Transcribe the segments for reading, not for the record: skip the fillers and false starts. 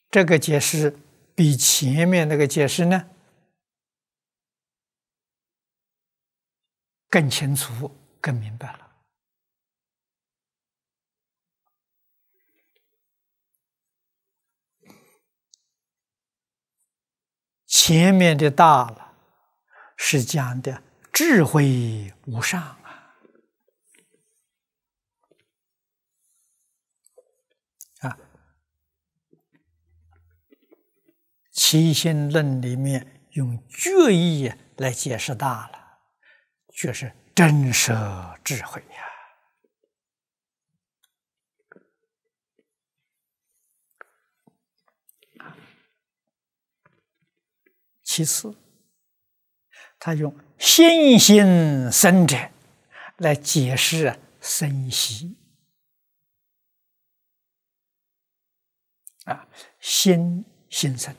这个解释比前面那个解释呢更清楚、更明白了。前面的大了，是讲的智慧无上啊！起心论里面用觉意来解释大了，就是真实智慧呀。其次，他用心心生者来解释生息啊，心心生，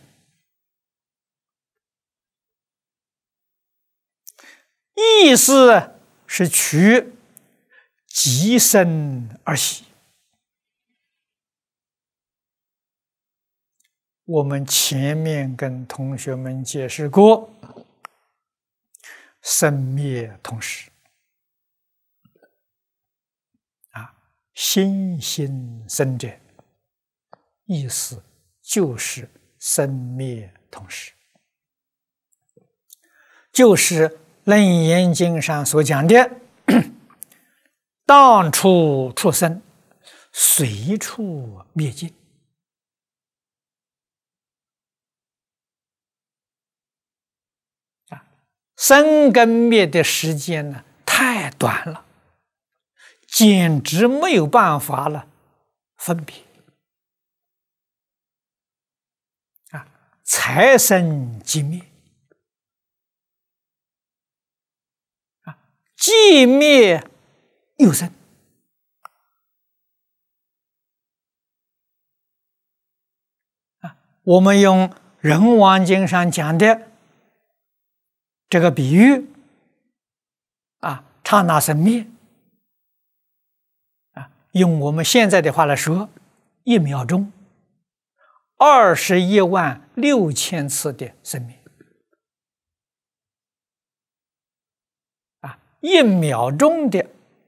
意思是取即生而息。我们前面跟同学们解释过，生灭同时啊，心心生者，意思就是生灭同时，就是《楞严经》上所讲的当处出生，随处灭尽。生跟灭的时间呢，太短了，简直没有办法了分别啊！才生即灭啊，既灭又生啊！我们用《人王经》上讲的这个比喻啊，刹那生灭啊，用我们现在的话来说，1秒钟216000次的生灭啊，1秒钟的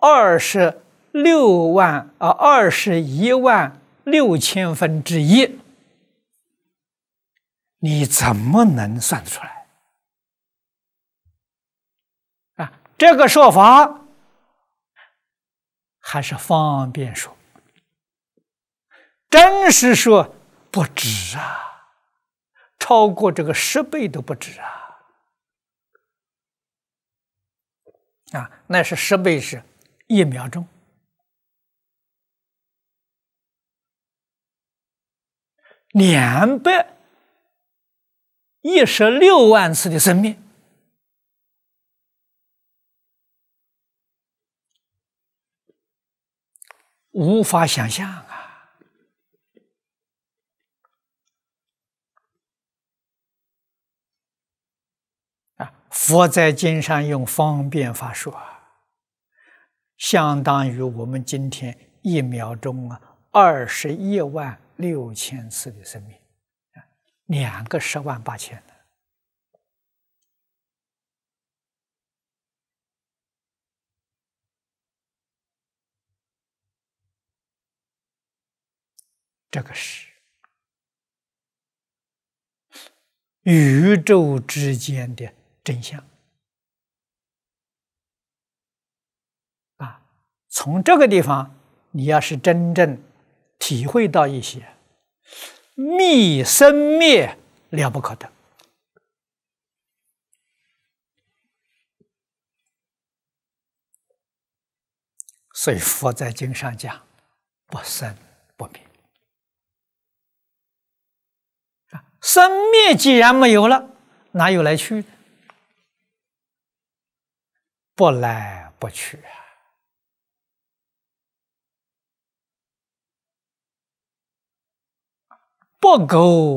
216000分之一，你怎么能算出来？这个说法还是方便说，真是说不止啊，超过这个10倍都不止啊！那是10倍是1秒钟，216万次的生灭。无法想象佛在经上用方便法说相当于我们今天1秒钟216000次的生命，2个108000的。这个是宇宙之间的真相从这个地方，你要是真正体会到一些密生灭了不可得，所以佛在经上讲不生不灭生灭既然没有了，哪有来去？不来不去不苟